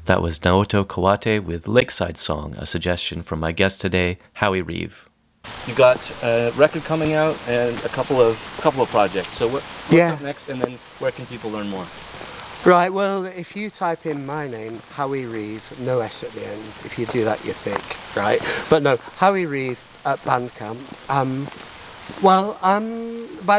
That was Naoto Kawate with Lakeside Song, a suggestion from my guest today, Howie Reeve. You got a record coming out and a couple of projects. So what's up next, and then where can people learn more? Right, well, if you type in my name, Howie Reeve, no S at the end, if you do that, you think, right? But no, Howie Reeve at Bandcamp. By